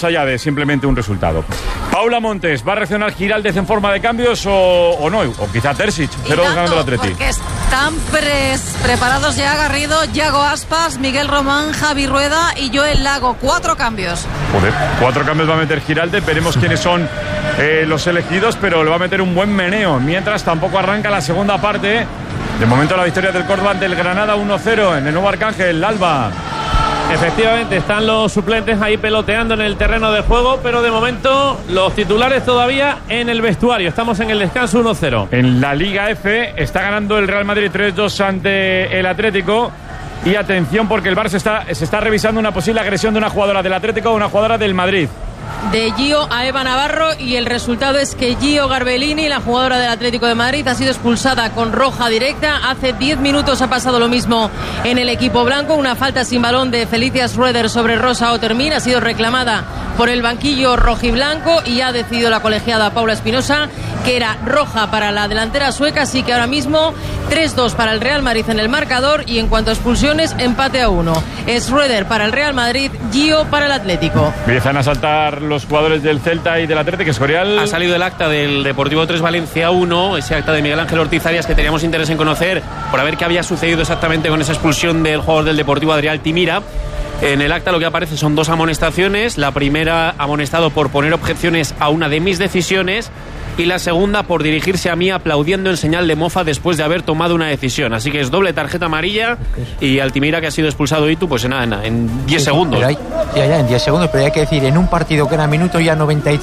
más allá de simplemente un resultado. Paula Montes, ¿va a reaccionar Giraldez en forma de cambios o no? O quizá Terzic, 0-2 ganando el Atleti. Porque están preparados ya Garrido, Yago Aspas, Miguel Román, Javi Rueda y Joel Lago. 4 cambios. Joder, 4 cambios va a meter Giraldez. Veremos quiénes son los elegidos, pero le va a meter un buen meneo. Mientras tampoco arranca la segunda parte. De momento la victoria del Córdoba ante el Granada 1-0 en el nuevo Arcángel. Alba. Efectivamente, están los suplentes ahí peloteando en el terreno de juego, pero de momento los titulares todavía en el vestuario. Estamos en el descanso 1-0. En la Liga F está ganando el Real Madrid 3-2 ante el Atlético. Y atención porque el Barça se está revisando una posible agresión de una jugadora del Atlético a una jugadora del Madrid. De Gio a Eva Navarro, y el resultado es que Gio Garbellini, la jugadora del Atlético de Madrid, ha sido expulsada con roja directa. Hace 10 minutos ha pasado lo mismo en el equipo blanco. Una falta sin balón de Felicia Schroeder sobre Rosa Otermin ha sido reclamada por el banquillo rojiblanco y ha decidido la colegiada Paula Espinosa que era roja para la delantera sueca, así que ahora mismo 3-2 para el Real Madrid en el marcador, y en cuanto a expulsiones, empate a 1. Schroeder para el Real Madrid, Gio para el Atlético. Empiezan a saltar los jugadores del Celta y del Atlético. Escorial. Ha salido el acta del Deportivo 3 Valencia 1, ese acta de Miguel Ángel Ortiz Arias que teníamos interés en conocer por ver qué había sucedido exactamente con esa expulsión del jugador del Deportivo Adrián Altimira. En el acta lo que aparece son 2 amonestaciones. La primera, amonestado por poner objeciones a una de mis decisiones, y la segunda por dirigirse a mí aplaudiendo en señal de mofa después de haber tomado una decisión. Así que es doble tarjeta amarilla, y Altimira, que ha sido expulsado Itu, pues en 10 segundos. Pero en 10 segundos, pero hay que decir, en un partido que era minuto ya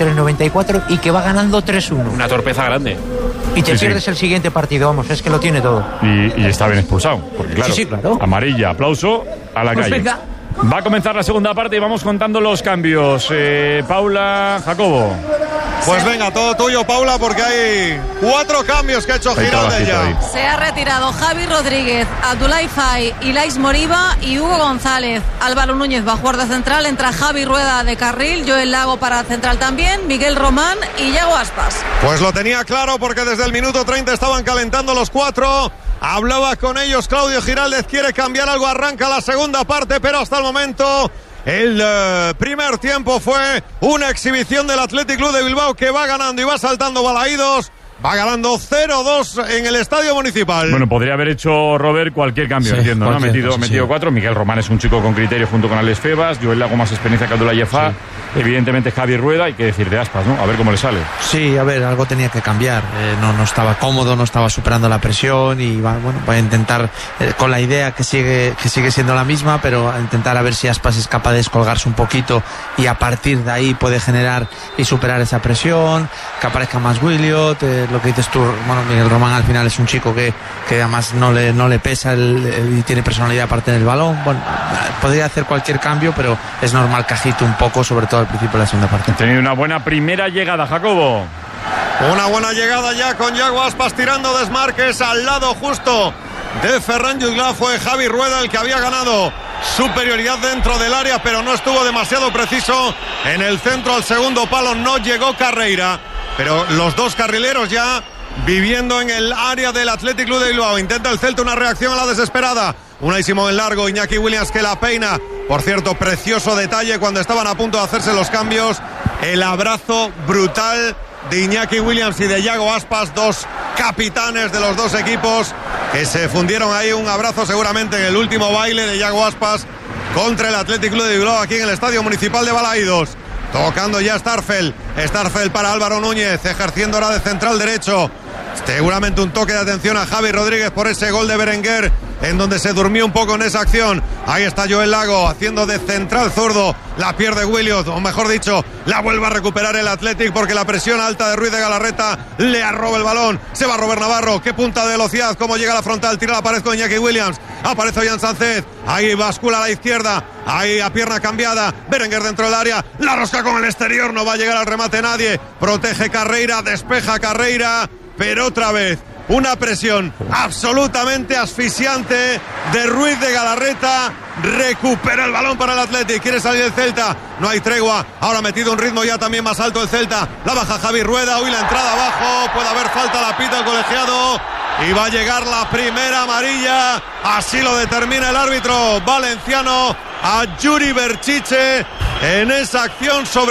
93-94 y que va ganando 3-1. Una torpeza grande. Y te pierdes el siguiente partido, vamos, es que lo tiene todo. Y está bien expulsado, porque claro, claro. Amarilla, aplauso, a la calle. Venga. Va a comenzar la segunda parte y vamos contando los cambios. Paula, Jacobo. Pues venga, todo tuyo, Paula, porque hay 4 cambios que ha hecho Giraldez ya. Se ha retirado Javi Rodríguez, Abdoulaye Faye, Ilais Moriba y Hugo González. Álvaro Núñez va a jugar de central, entra Javi Rueda de carril, Joel Lago para central también, Miguel Román y Yago Aspas. Pues lo tenía claro, porque desde el minuto 30 estaban calentando los 4. Hablaba con ellos Claudio Giraldez, quiere cambiar algo, arranca la segunda parte, pero hasta el momento el primer tiempo fue una exhibición del Athletic Club de Bilbao, que va ganando y va saltando balaídos. Va ganando 0-2 en el Estadio Municipal. Bueno, podría haber hecho Robert cualquier cambio, entiendo, ¿no? Ha metido 4. Miguel Román es un chico con criterio junto con Alex Febas. Joel Lago más experiencia que Abdoulaye Faye. Sí. Evidentemente Javi Rueda, hay que decir de Aspas, ¿no? A ver cómo le sale. Sí, a ver, algo tenía que cambiar. No estaba cómodo, no estaba superando la presión, y va a intentar con la idea que sigue siendo la misma, pero a intentar a ver si Aspas es capaz de descolgarse un poquito y a partir de ahí puede generar y superar esa presión, que aparezca más Williot. Lo que dices tú, bueno, Miguel Román al final es un chico que además no le pesa y tiene personalidad aparte del balón. Bueno, podría hacer cualquier cambio, pero es normal que agite un poco, sobre todo al principio de la segunda parte. Ha tenido una buena primera llegada, Jacobo. Una buena llegada ya con Yago Aspas tirando desmarques al lado justo de Ferran Jutgla. Fue Javi Rueda el que había ganado superioridad dentro del área, pero no estuvo demasiado preciso en el centro al segundo palo. No llegó Carreira, pero los 2 carrileros ya viviendo en el área del Athletic Club de Bilbao. Intenta el Celta una reacción a la desesperada. Unai Simón en largo, Iñaki Williams que la peina. Por cierto, precioso detalle cuando estaban a punto de hacerse los cambios. El abrazo brutal de Iñaki Williams y de Yago Aspas, 2 capitanes de los 2 equipos que se fundieron ahí. Un abrazo seguramente en el último baile de Yago Aspas contra el Athletic Club de Bilbao aquí en el Estadio Municipal de Balaídos. Tocando ya Starfel para Álvaro Núñez, ejerciendo ahora de central derecho. Seguramente un toque de atención a Javi Rodríguez por ese gol de Berenguer, en donde se durmió un poco en esa acción. Ahí está Joel Lago haciendo de central zurdo. La pierde Williot, o mejor dicho, la vuelve a recuperar el Athletic, porque la presión alta de Ruiz de Galarreta le arroba el balón. Se va Robert Navarro, qué punta de velocidad, cómo llega a la frontal, tira la pared con Iñaki Williams. Aparece Ollán Sánchez, ahí bascula a la izquierda, ahí a pierna cambiada. Berenguer dentro del área, la rosca con el exterior, no va a llegar al remate nadie. Protege Carreira, despeja Carreira, pero otra vez una presión absolutamente asfixiante de Ruiz de Galarreta. Recupera el balón para el Athletic, quiere salir el Celta, no hay tregua. Ahora ha metido un ritmo ya también más alto el Celta. La baja Javi Rueda, hoy la entrada abajo, puede haber falta, la pita el colegiado y va a llegar la primera amarilla. Así lo determina el árbitro valenciano a Yuri Berchiche en esa acción sobre